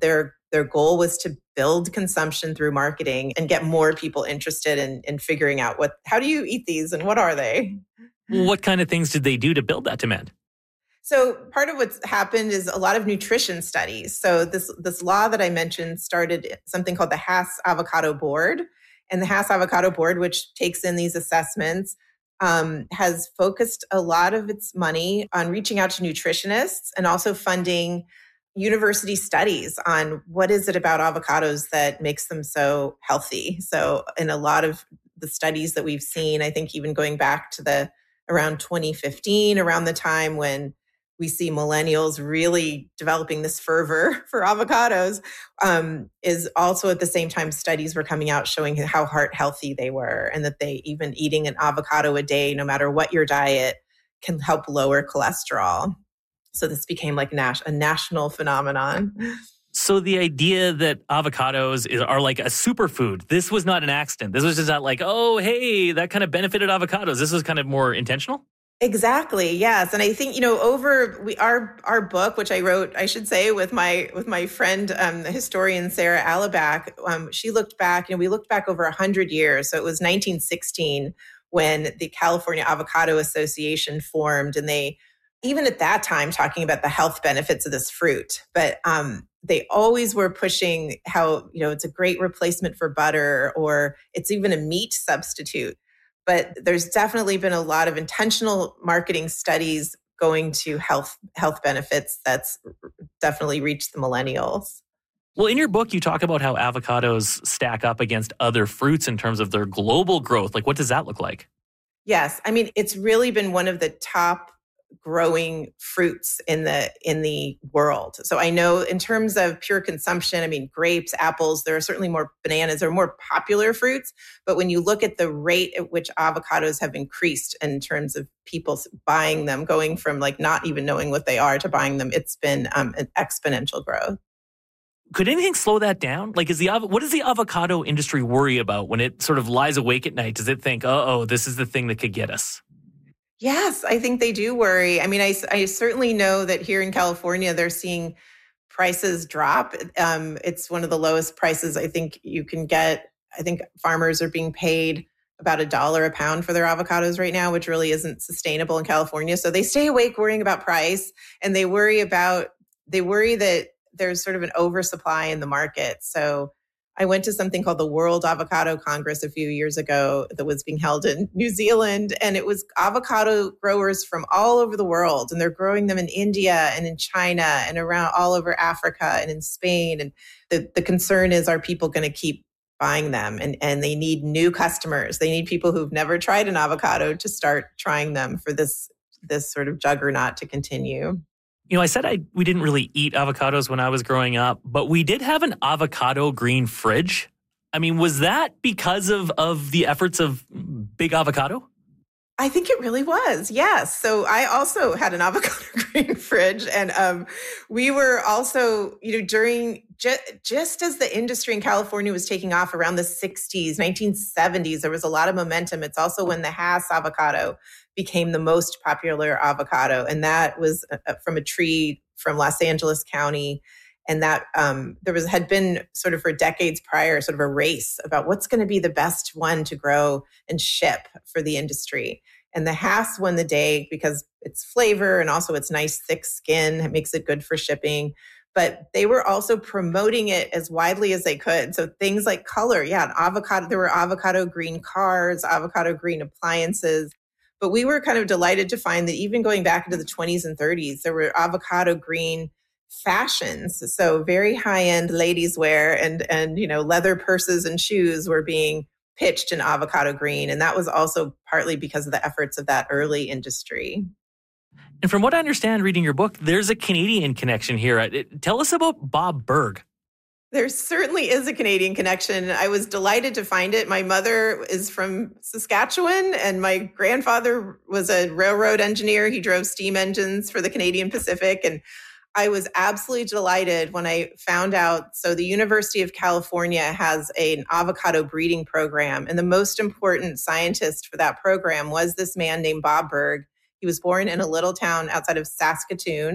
their goal was to build consumption through marketing and get more people interested in figuring out how do you eat these and what are they? What kind of things did they do to build that demand? So part of what's happened is a lot of nutrition studies. So this law that I mentioned started something called the Hass Avocado Board. And the Hass Avocado Board, which takes in these assessments, has focused a lot of its money on reaching out to nutritionists and also funding university studies on what is it about avocados that makes them so healthy. So in a lot of the studies that we've seen, I think even going back to around 2015, around the time when we see millennials really developing this fervor for avocados, is also at the same time studies were coming out showing how heart healthy they were and that they even eating an avocado a day, no matter what your diet, can help lower cholesterol. So this became like a national phenomenon. So the idea that avocados are like a superfood, this was not an accident. This was just not like, oh, hey, that kind of benefited avocados. This was kind of more intentional? Exactly. Yes. And I think, our book, which I wrote, I should say, with my friend, the historian, Sarah Alaback, she looked back, we looked back over 100 years. So it was 1916 when the California Avocado Association formed, and they, even at that time, talking about the health benefits of this fruit, but they always were pushing how, it's a great replacement for butter, or it's even a meat substitute. But there's definitely been a lot of intentional marketing studies going to health benefits that's definitely reached the millennials. Well, in your book, you talk about how avocados stack up against other fruits in terms of their global growth. Like, what does that look like? Yes. I mean, it's really been one of the top growing fruits in the world. So I know in terms of pure consumption, I mean, grapes, apples, there are certainly more bananas are more popular fruits. But when you look at the rate at which avocados have increased in terms of people buying them, going from like not even knowing what they are to buying them, it's been an exponential growth. Could anything slow that down? Like, what does the avocado industry worry about when it sort of lies awake at night? Does it think, this is the thing that could get us? Yes, I think they do worry. I mean, I certainly know that here in California, they're seeing prices drop. It's one of the lowest prices I think you can get. I think farmers are being paid about $1 a pound for their avocados right now, which really isn't sustainable in California. So they stay awake worrying about price, and they worry that there's sort of an oversupply in the market. So I went to something called the World Avocado Congress a few years ago that was being held in New Zealand. And it was avocado growers from all over the world. And they're growing them in India and in China and around all over Africa and in Spain. And the concern is, are people going to keep buying them? And they need new customers. They need people who've never tried an avocado to start trying them for this sort of juggernaut to continue. I said we didn't really eat avocados when I was growing up, but we did have an avocado green fridge. I mean, was that because of the efforts of Big Avocado? I think it really was, yes. So I also had an avocado green fridge, and we were also, during just as the industry in California was taking off around the 60s, 1970s, there was a lot of momentum. It's also when the Hass avocado became the most popular avocado, and that was from a tree from Los Angeles County. And that had been sort of for decades prior, sort of a race about what's going to be the best one to grow and ship for the industry. And the Hass won the day because its flavor and also its nice thick skin, it makes it good for shipping. But they were also promoting it as widely as they could. So things like color, an avocado, there were avocado green cars, avocado green appliances. But we were kind of delighted to find that even going back into the 20s and 30s, there were avocado green fashions. So very high-end ladies wear and leather purses and shoes were being pitched in avocado green. And that was also partly because of the efforts of that early industry. And from what I understand reading your book, there's a Canadian connection here. Tell us about Bob Burg. There certainly is a Canadian connection. I was delighted to find it. My mother is from Saskatchewan, and my grandfather was a railroad engineer. He drove steam engines for the Canadian Pacific. And I was absolutely delighted when I found out. So the University of California has an avocado breeding program. And the most important scientist for that program was this man named Bob Burg. He was born in a little town outside of Saskatoon.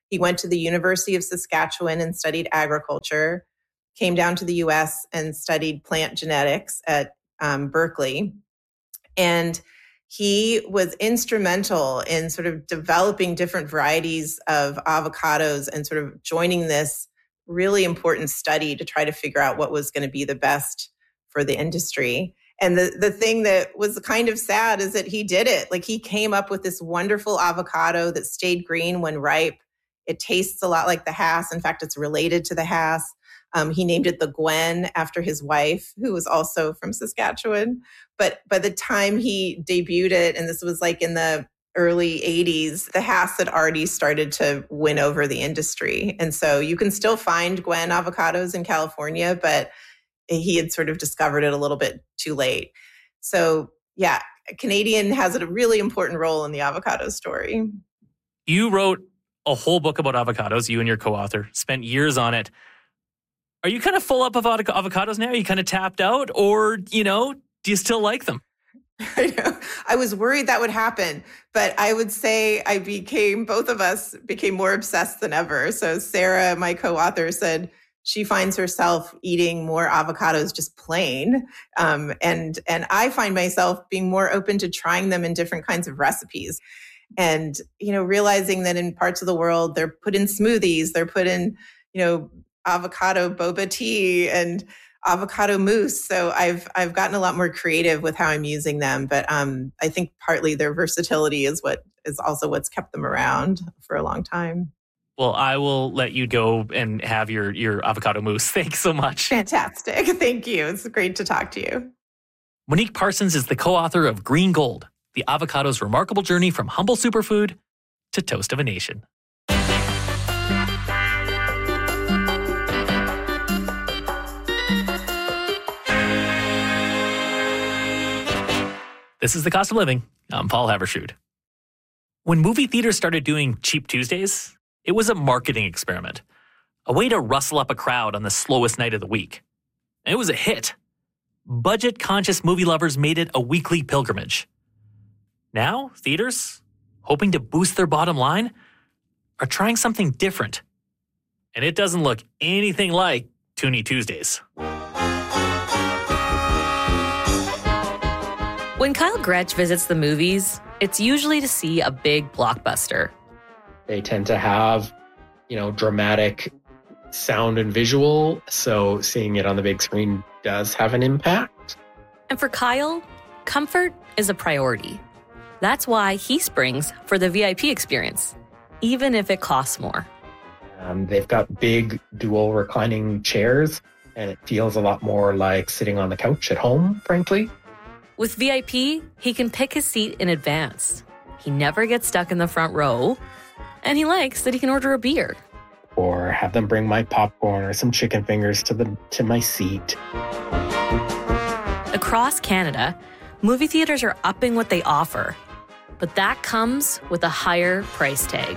He went to the University of Saskatchewan and studied agriculture, came down to the US and studied plant genetics at Berkeley. And he was instrumental in sort of developing different varieties of avocados and sort of joining this really important study to try to figure out what was going to be the best for the industry. And the thing that was kind of sad is that he did it. Like, he came up with this wonderful avocado that stayed green when ripe. It tastes a lot like the Hass. In fact, it's related to the Hass. He named it the Gwen after his wife, who was also from Saskatchewan. But by the time he debuted it, and this was like in the early 80s, the Hass had already started to win over the industry. And so you can still find Gwen avocados in California, but he had sort of discovered it a little bit too late. So yeah, Canadian has a really important role in the avocado story. You wrote a whole book about avocados, you and your co-author, spent years on it. Are you kind of full up of avocados now? Are you kind of tapped out? Or, do you still like them? I know. I was worried that would happen, but I would say both of us became more obsessed than ever. So Sarah, my co-author, said she finds herself eating more avocados just plain. And I find myself being more open to trying them in different kinds of recipes. And, realizing that in parts of the world, they're put in smoothies, they're put in, avocado boba tea and avocado mousse. So I've gotten a lot more creative with how I'm using them. But I think partly their versatility is also what's kept them around for a long time. Well, I will let you go and have your avocado mousse. Thanks so much. Fantastic. Thank you. It's great to talk to you. Monique Parsons is the co-author of Green Gold, the avocado's remarkable journey from humble superfood to toast of a nation. This is The Cost of Living. I'm Paul Havershoot. When movie theaters started doing Cheap Tuesdays, it was a marketing experiment, a way to rustle up a crowd on the slowest night of the week. And it was a hit. Budget-conscious movie lovers made it a weekly pilgrimage. Now, theaters, hoping to boost their bottom line, are trying something different. And it doesn't look anything like Toonie Tuesdays. When Kyle Gretsch visits the movies, it's usually to see a big blockbuster. They tend to have, dramatic sound and visual, so seeing it on the big screen does have an impact. And for Kyle, comfort is a priority. That's why he springs for the VIP experience, even if it costs more. They've got big dual reclining chairs, and it feels a lot more like sitting on the couch at home, frankly. With VIP, he can pick his seat in advance. He never gets stuck in the front row, and he likes that he can order a beer. Or have them bring my popcorn or some chicken fingers to my seat. Across Canada, movie theaters are upping what they offer, but that comes with a higher price tag.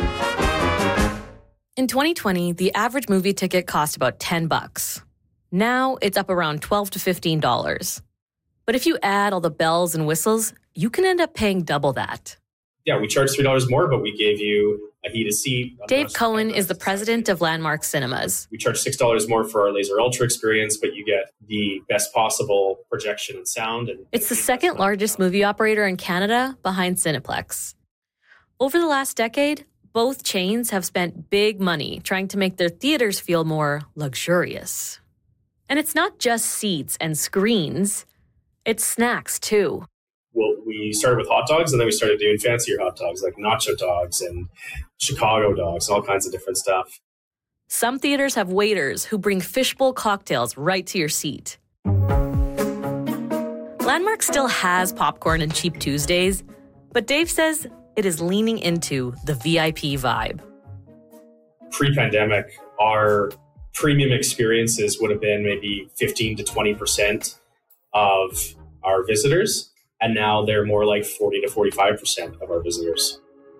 In 2020, the average movie ticket cost about $10. Now it's up around $12 to $15. But if you add all the bells and whistles, you can end up paying double that. Yeah, we charge $3 more, but we gave you a heated seat. Dave Cohen is the president of Landmark Cinemas. We charge $6 more for our Laser Ultra experience, but you get the best possible projection and sound. It's the second largest movie operator in Canada behind Cineplex. Over the last decade, both chains have spent big money trying to make their theaters feel more luxurious. And it's not just seats and screens. It's snacks, too. Well, we started with hot dogs, and then we started doing fancier hot dogs, like nacho dogs and Chicago dogs, all kinds of different stuff. Some theaters have waiters who bring fishbowl cocktails right to your seat. Landmark still has popcorn and Cheap Tuesdays, but Dave says it is leaning into the VIP vibe. Pre-pandemic, our premium experiences would have been maybe 15 to 20% of our visitors, and now they're more like 40 to 45% of our visitors.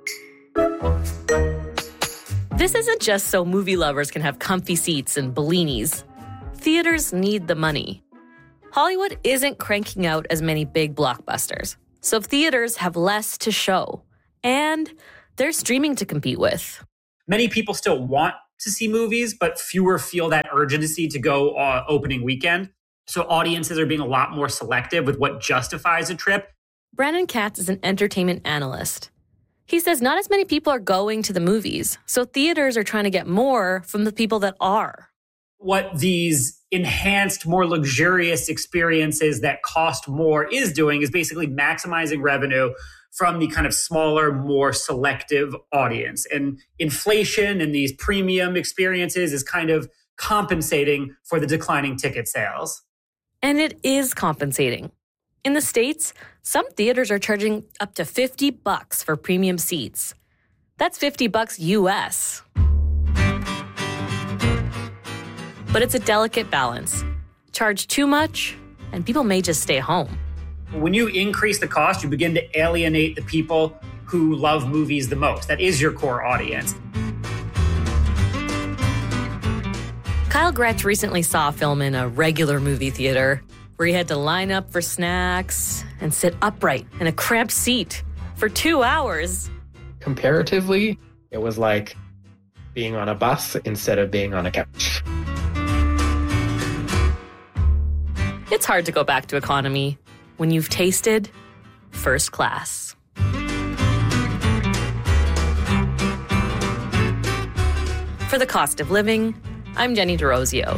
This isn't just so movie lovers can have comfy seats and Bellinis. Theaters need the money. Hollywood isn't cranking out as many big blockbusters, so theaters have less to show, and they're streaming to compete with. Many people still want to see movies, but fewer feel that urgency to go opening weekend. So audiences are being a lot more selective with what justifies a trip. Brandon Katz is an entertainment analyst. He says not as many people are going to the movies, so theaters are trying to get more from the people that are. What these enhanced, more luxurious experiences that cost more is doing is basically maximizing revenue from the kind of smaller, more selective audience. And inflation and these premium experiences is kind of compensating for the declining ticket sales. And it is compensating. In the States, some theaters are charging up to $50 for premium seats. That's $50 US. But it's a delicate balance. Charge too much, and people may just stay home. When you increase the cost, you begin to alienate the people who love movies the most. That is your core audience. Kyle Gretsch recently saw a film in a regular movie theater where he had to line up for snacks and sit upright in a cramped seat for 2 hours. Comparatively, it was like being on a bus instead of being on a couch. It's hard to go back to economy when you've tasted first class. For The Cost of Living, I'm Jenny DeRosio.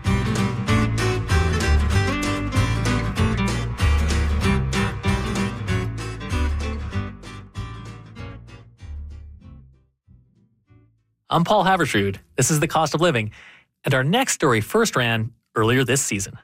I'm Paul Havershood. This is The Cost of Living. And our next story first ran earlier this season.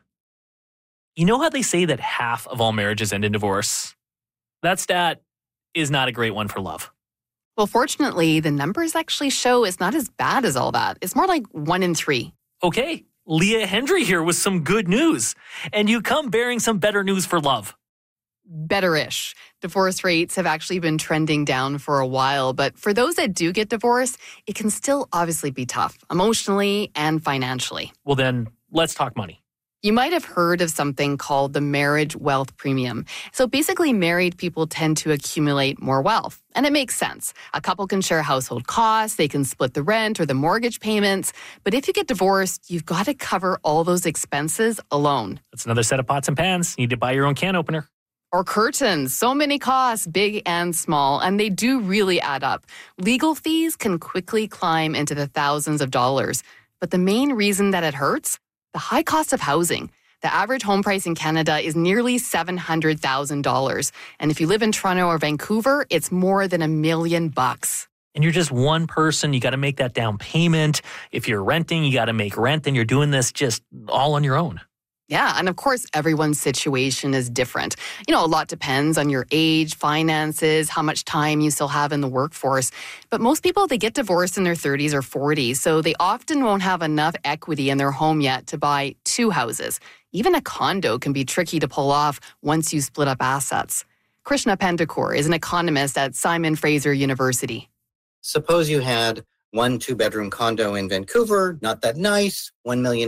You know how they say that half of all marriages end in divorce? That stat is not a great one for love. Well, fortunately, the numbers actually show it's not as bad as all that. It's more like 1 in 3. Okay, Leah Hendry here with some good news. And you come bearing some better news for love. Better-ish. Divorce rates have actually been trending down for a while, but for those that do get divorced, it can still obviously be tough, emotionally and financially. Well then, let's talk money. You might have heard of something called the marriage wealth premium. So basically, married people tend to accumulate more wealth. And it makes sense. A couple can share household costs, they can split the rent or the mortgage payments. But if you get divorced, you've got to cover all those expenses alone. That's another set of pots and pans. You need to buy your own can opener. Or curtains. So many costs, big and small, and they do really add up. Legal fees can quickly climb into the thousands of dollars. But the main reason that it hurts? The high cost of housing. The average home price in Canada is nearly $700,000. And if you live in Toronto or Vancouver, it's more than $1 million. And you're just one person. You got to make that down payment. If you're renting, you got to make rent. And you're doing this just all on your own. Yeah, and of course, everyone's situation is different. You know, a lot depends on your age, finances, how much time you still have in the workforce. But most people, they get divorced in their 30s or 40s, so they often won't have enough equity in their home yet to buy 2 houses. Even a condo can be tricky to pull off once you split up assets. Krishna Pendakur is an economist at Simon Fraser University. Suppose you had 1 2-bedroom condo in Vancouver, not that nice, $1 million.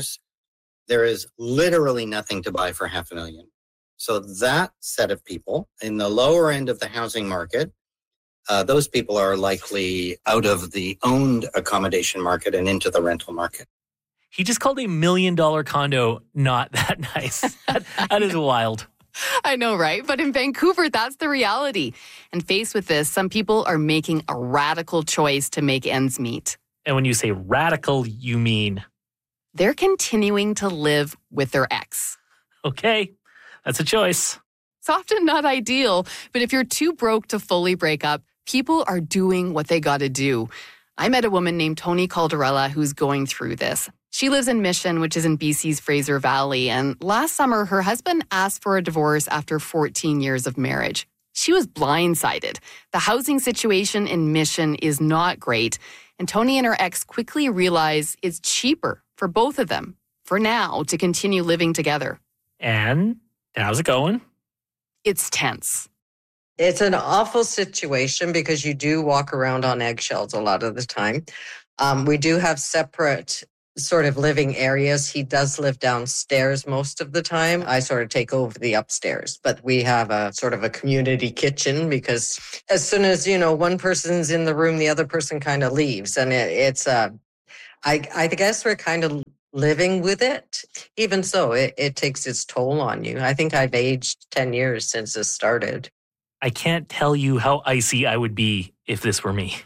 There is literally nothing to buy for $500,000. So that set of people in the lower end of the housing market, those people are likely out of the owned accommodation market and into the rental market. He just called a $1 million condo not that nice. That is wild. I know, right? But in Vancouver, that's the reality. And faced with this, some people are making a radical choice to make ends meet. And when you say radical, you mean? They're continuing to live with their ex. Okay, that's a choice. It's often not ideal, but if you're too broke to fully break up, people are doing what they got to do. I met a woman named Toni Caldarella who's going through this. She lives in Mission, which is in BC's Fraser Valley, and last summer, her husband asked for a divorce after 14 years of marriage. She was blindsided. The housing situation in Mission is not great, and Toni and her ex quickly realize it's cheaper for both of them, for now, to continue living together. And how's it going? It's tense. It's an awful situation because you do walk around on eggshells a lot of the time. We do have separate sort of living areas. He does live downstairs most of the time. I sort of take over the upstairs, but we have a sort of a community kitchen because as soon as, one person's in the room, the other person kind of leaves. And I guess we're kind of living with it. Even so, it takes its toll on you. I think I've aged 10 years since this started. I can't tell you how icy I would be if this were me.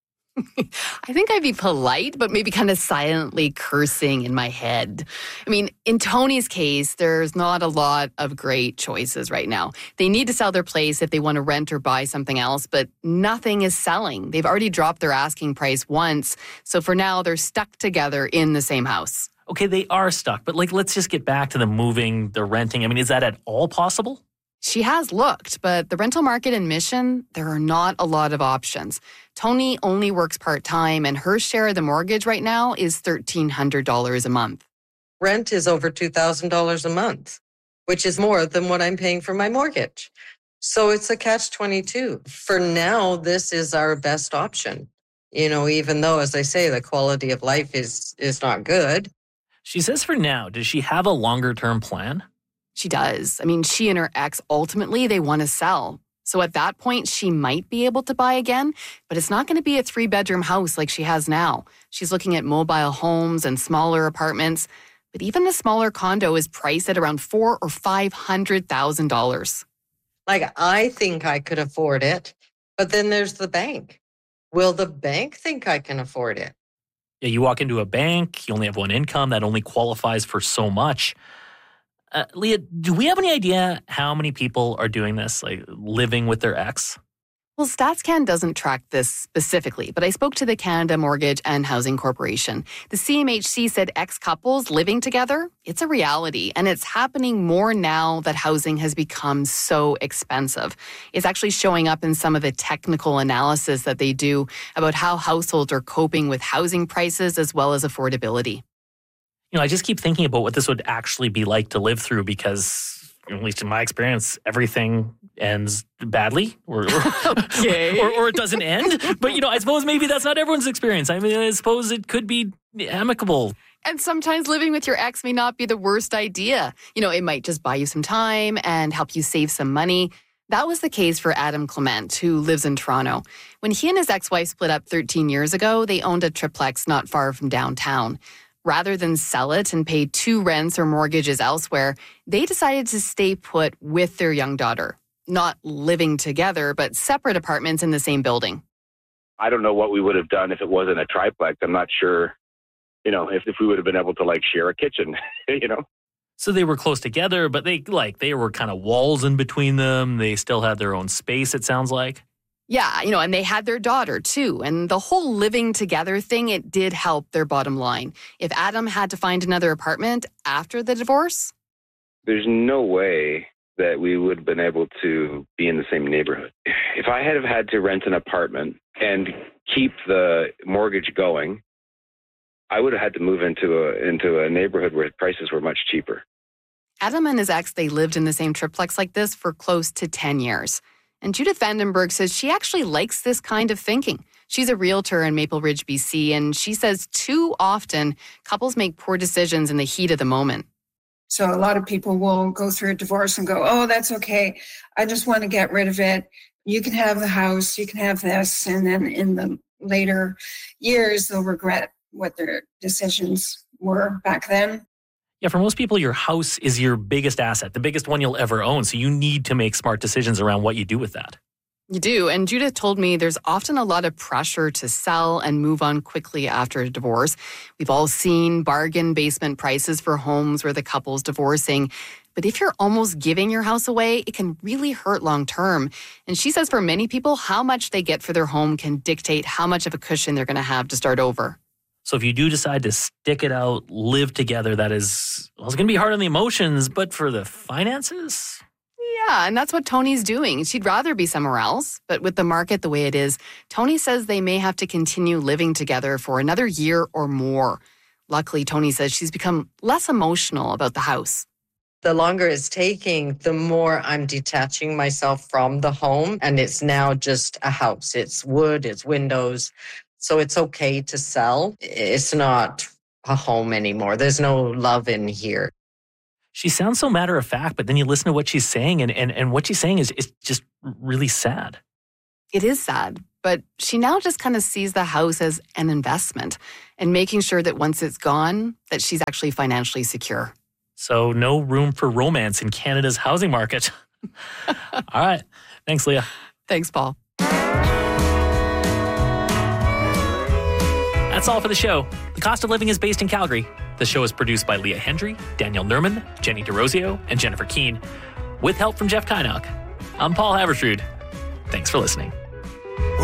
I think I'd be polite, but maybe kind of silently cursing in my head. I mean, in Tony's case, there's not a lot of great choices right now. They need to sell their place if they want to rent or buy something else, but nothing is selling. They've already dropped their asking price once. So for now, they're stuck together in the same house. Okay, they are stuck, but let's just get back to the moving, the renting. I mean, is that at all possible? She has looked, but the rental market in Mission, there are not a lot of options. Tony only works part-time, and her share of the mortgage right now is $1,300 a month. Rent is over $2,000 a month, which is more than what I'm paying for my mortgage. So it's a catch-22. For now, this is our best option. Even though, as I say, the quality of life is not good. She says for now, does she have a longer-term plan? She does. I mean, she and her ex, ultimately, they want to sell. So at that point, she might be able to buy again, but it's not going to be a 3-bedroom house like she has now. She's looking at mobile homes and smaller apartments, but even the smaller condo is priced at around $400,000 or $500,000. I think I could afford it, but then there's the bank. Will the bank think I can afford it? Yeah, you walk into a bank, you only have one income, that only qualifies for so much. Leah, do we have any idea how many people are doing this, living with their ex? Well, StatsCan doesn't track this specifically, but I spoke to the Canada Mortgage and Housing Corporation. The CMHC said ex-couples living together, it's a reality, and it's happening more now that housing has become so expensive. It's actually showing up in some of the technical analysis that they do about how households are coping with housing prices as well as affordability. I just keep thinking about what this would actually be like to live through because, at least in my experience, everything ends badly or it doesn't end. But, I suppose maybe that's not everyone's experience. I mean, I suppose it could be amicable. And sometimes living with your ex may not be the worst idea. It might just buy you some time and help you save some money. That was the case for Adam Clement, who lives in Toronto. When he and his ex-wife split up 13 years ago, they owned a triplex not far from downtown. Rather than sell it and pay 2 rents or mortgages elsewhere, they decided to stay put with their young daughter. Not living together, but separate apartments in the same building. I don't know what we would have done if it wasn't a triplex. I'm not sure, if we would have been able to share a kitchen, So they were close together, but they were kind of walls in between them. They still had their own space, it sounds like. Yeah, and they had their daughter too. And the whole living together thing, it did help their bottom line. If Adam had to find another apartment after the divorce, there's no way that we would have been able to be in the same neighborhood. If I had to rent an apartment and keep the mortgage going, I would have had to move into a neighborhood where prices were much cheaper. Adam and his ex, they lived in the same triplex like this for close to 10 years. And Judith Vandenberg says she actually likes this kind of thinking. She's a realtor in Maple Ridge, BC, and she says too often couples make poor decisions in the heat of the moment. So a lot of people will go through a divorce and go, oh, that's okay. I just want to get rid of it. You can have the house, you can have this. And then in the later years, they'll regret what their decisions were back then. Yeah, for most people, your house is your biggest asset, the biggest one you'll ever own. So you need to make smart decisions around what you do with that. You do. And Judith told me there's often a lot of pressure to sell and move on quickly after a divorce. We've all seen bargain basement prices for homes where the couple's divorcing. But if you're almost giving your house away, it can really hurt long term. And she says for many people, how much they get for their home can dictate how much of a cushion they're going to have to start over. So if you do decide to stick it out, live together, it's going to be hard on the emotions, but for the finances? Yeah, and that's what Tony's doing. She'd rather be somewhere else, but with the market the way it is, Tony says they may have to continue living together for another year or more. Luckily, Tony says she's become less emotional about the house. The longer it's taking, the more I'm detaching myself from the home, and it's now just a house. It's wood, it's windows. So it's okay to sell. It's not a home anymore. There's no love in here. She sounds so matter of fact, but then you listen to what she's saying, and what she's saying is just really sad. It is sad, but she now just kind of sees the house as an investment and making sure that once it's gone, that she's actually financially secure. So no room for romance in Canada's housing market. All right. Thanks, Leah. Thanks, Paul. That's all for the show. The Cost of Living is based in Calgary. The show is produced by Leah Hendry, Daniel Nerman, Jenny DeRosio, and Jennifer Keane, with help from Jeff Kynock. I'm Paul Haverstrood. Thanks for listening.